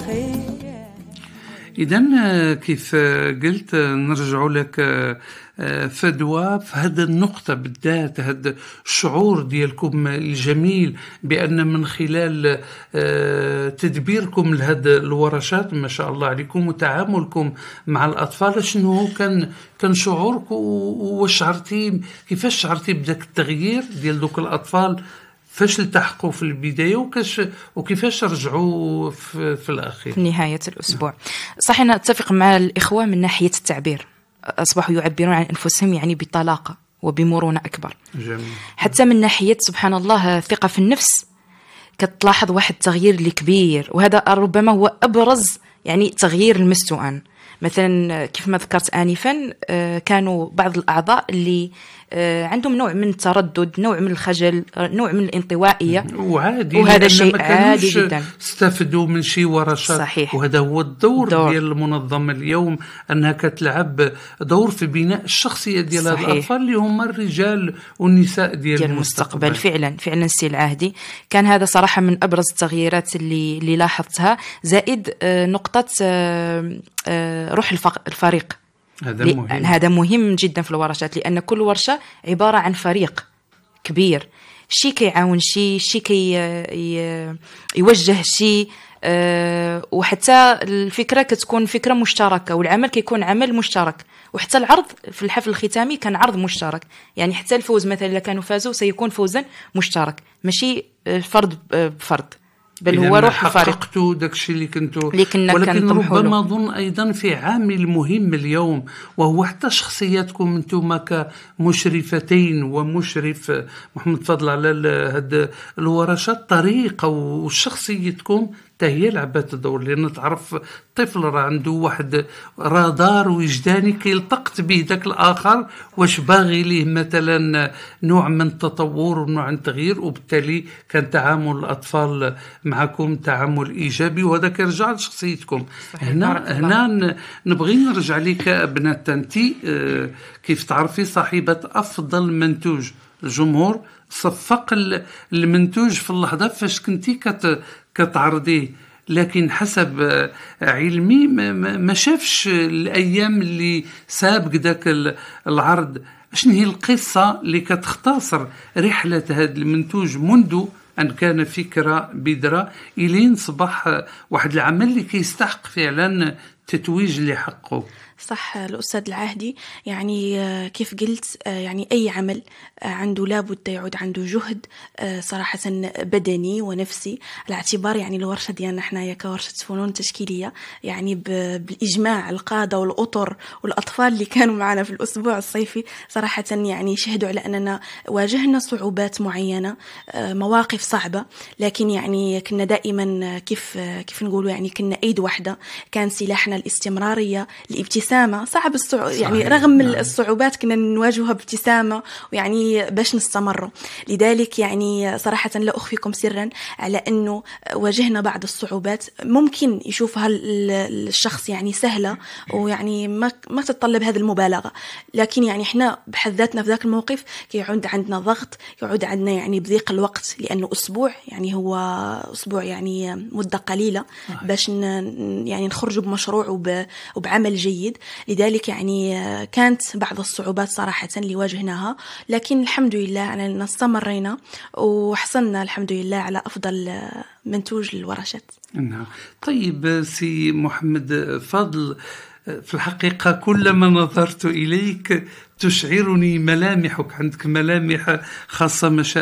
إذن كيف قلت نرجع لك فدوى في هذا النقطة بالذات، هذا الشعور ديالكم الجميل بأن من خلال تدبيركم لهذه الورشات ما شاء الله عليكم وتعاملكم مع الأطفال، شنو كان شعورك وش شعرتي، كيفاش شعرتي بداك التغيير ديال دوك الأطفال، فاش التحقوا في البداية وكيفاش رجعوا في الأخير في نهاية الأسبوع؟ صح، أنا أتفق مع الإخوة من ناحية التعبير، أصبحوا يعبرون عن أنفسهم يعني بطلاقة وبمرونة أكبر. جميل. حتى من ناحية سبحان الله ثقة في النفس، كتلاحظ واحد التغيير اللي كبير، وهذا ربما هو أبرز يعني تغيير المستوى. مثلا كيف ما ذكرت آنفا، كانوا بعض الأعضاء اللي عندهم نوع من التردد، نوع من الخجل، نوع من الانطوائية، وعادي، وهذا شيء عادي جدا. استفدوا من شي ورشات. صحيح. وهذا هو الدور ديال المنظمة اليوم، أنها كتلعب دور في بناء الشخصية ديال الأطفال اللي هم الرجال والنساء ديال المستقبل. فعلا السي العهدي كان هذا صراحة من أبرز التغييرات اللي لاحظتها، زائد نقطة روح الفريق. هذا مهم جدا في الورشات، لأن كل ورشة عبارة عن فريق كبير، شي كيعاون شي كي يوجه شي، وحتى الفكرة كتكون فكرة مشتركة، والعمل كيكون عمل مشترك، وحتى العرض في الحفل الختامي كان عرض مشترك، يعني حتى الفوز مثلا إذا كانوا فازوا سيكون فوزا مشترك، ماشي فرد بفرد، بل هو روح الفريق. حققتوا داكشي اللي كنتوا، ولكن ربما أظن أيضا في عامل مهم اليوم، وهو حتى شخصياتكم أنتم كمشرفتين ومشرف محمد فضل على هاد الورشات، طريقة وشخصيتكم هي لعبت الدور، لأن تعرف الطفل راه عنده واحد رادار وجداني كيلتقط به ذاك الآخر واش باغي ليه مثلا نوع من التطور ونوع من التغيير، وبالتالي كان تعامل الأطفال معكم تعامل إيجابي، وهذا كيرجع لشخصيتكم. هنا نبغي نرجع لك بنات تنتي، كيف تعرفي صاحبة أفضل منتوج، الجمهور صفق المنتوج في اللحظة فاش كنتي كتعرضيه، لكن حسب علمي ما شافش الأيام اللي سابق ذاك العرض. شنو هي القصة اللي كتختصر رحلة هذا المنتوج منذ أن كان فكرة بذرة إلين صبح واحد العمل اللي كيستحق فعلا تتويج لحقه؟ صح الأستاذ العهدي، يعني كيف قلت يعني أي عمل عنده لابد يعود عنده جهد صراحة بدني ونفسي، على اعتبار يعني الورشة ديالنا حنايا كورشة فنون تشكيلية، يعني بالإجماع القادة والأطر والأطفال اللي كانوا معنا في الأسبوع الصيفي صراحة يعني شهدوا على أننا واجهنا صعوبات معينة، مواقف صعبة، لكن يعني كنا دائما كيف نقولوا يعني كنا أيد واحدة، كان سلاحنا الاستمرارية، الابتسامة. صعب يعني رغم الصعوبات كنا نواجهها بابتسامة، ويعني باش نستمر. لذلك يعني صراحة لا أخفيكم سرا على أنه واجهنا بعض الصعوبات ممكن يشوفها الشخص يعني سهلة، ويعني ما تتطلب هذه المبالغة، لكن يعني إحنا بحد ذاتنا في ذاك الموقف يعود عندنا ضغط، يعود عندنا يعني بضيق الوقت، لأنه أسبوع يعني هو أسبوع يعني مدة قليلة باش يعني نخرج بمشروع وبعمل جيد. لذلك يعني كانت بعض الصعوبات صراحة اللي واجهناها، لكن الحمد لله أننا استمرينا وحصلنا الحمد لله على أفضل منتوج للورشات. نعم. طيب سي محمد فضل، في الحقيقة كلما نظرت إليك تشعرني ملامحك، عندك ملامح خاصة ما شاء